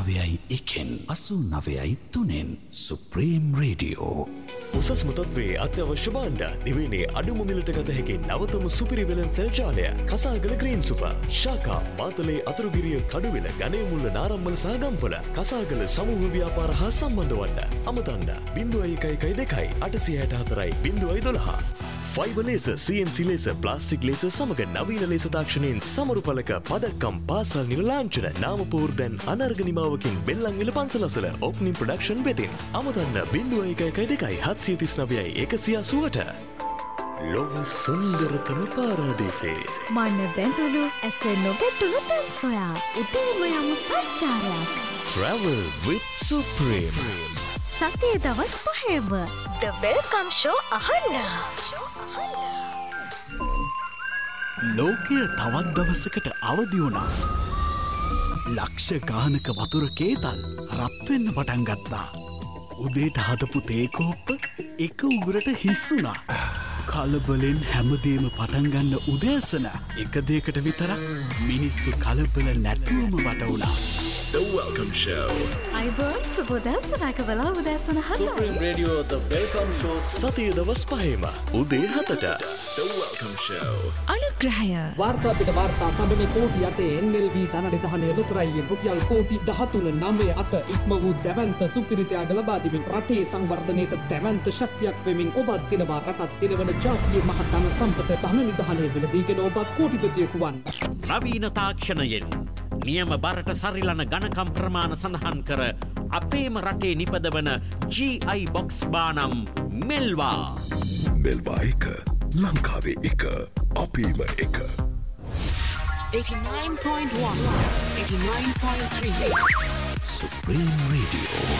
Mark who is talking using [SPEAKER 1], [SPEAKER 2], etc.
[SPEAKER 1] 89.1 89.3 supreme radio.
[SPEAKER 2] උසස්ම තත්ත්වයේ අත්‍යවශ්‍ය භාණ්ඩ දිවයිනේ අඩුම මිලට ගත හැකි නවතම සුපිරි වෙළඳ සැලජාලය කසාගල ග්‍රීන් සුපර් ශාඛා මාතලේ අතුරුගිරිය කඩුවෙල ගණේමුල්ල නාරම්මල සහ ගම්පල කසාගල සමූහ ව්‍යාපාර හා සම්බන්ධ වන්න අමතන්න 0112 864 012 fibre laser CNC laser plastic laser සමග නවීන ලේසර් තාක්ෂණයෙන් සමරු පළක පදක්කම් පාසල් නිල ලාංඡන නාමපුවර් දැන් අනර්ග නිමාවකින් බෙල්ලන්විල පන්සල අසල ඕපනින් ප්‍රොඩක්ෂන් වෙතින් අමතන්න 0112 739 180 ලොව සුන්දරතම පාරාදීසේ
[SPEAKER 3] මන බැඳුණු ඇස නොගැටුණු තැන් සොයා උදේම යමු සංචාරයක්
[SPEAKER 2] Travel with Supreme
[SPEAKER 3] සතියේ දවස් 5ම The Welcome Show අහන්න.
[SPEAKER 4] ලෝකය තවත් දවසකට අවදි වුණා. ලක්ෂ ගානක වතුර කේතල් රත්වෙන්න පටන් ගත්තා. උදේට හදපු තේකෝප්ප එක උගුරට හිස්සුනා. කලබලෙන් හැමදේම පටන්ගන්න උදෑසන එක දේකට විතරක් මිනිස්සු කලබල නැතුවම වට වුණා.
[SPEAKER 1] The Welcome Show.
[SPEAKER 3] අයිබෝන් සුබෝදෑසනක වෙලා උදෑසන 7යි.
[SPEAKER 2] Supreme Radio The Welcome Show සතියේ දවස් 5ම උදේ 7ට
[SPEAKER 1] The Welcome Show.
[SPEAKER 3] අනුග්‍රහය
[SPEAKER 5] වාර්තා පිට වාර්තා තඹනේ කෝටි 8 NLB තනඩි දහනේ ලොතරයියෙන් රුපියල් කෝටි 13.98 ඉක්ම වූ දැවැන්ත සුපිරිතයාට ලබා දෙමින් රටේ සංවර්ධනයට දැවැන්ත ශක්තියක් වෙමින් ඔබත් දිනවා රටත් දිනවන ජාතිය මහතන සම්පත ධන නිධානයේ වෙලදීගෙන ඔබත් කෝටිපතියෙකු වන්.
[SPEAKER 6] නවීන තාක්ෂණයෙන් නියම බරට සරිලන ගණකම් ප්‍රමාණ සඳහන් කර අපේම රටේ නිපදවන GI බොක්ස් බානම් මෙල්වා.
[SPEAKER 1] මෙල්වා එක ලංකාවේ එක අපේම එක.
[SPEAKER 7] 89.1 89.3
[SPEAKER 1] සුප්‍රීම් රේඩියෝ.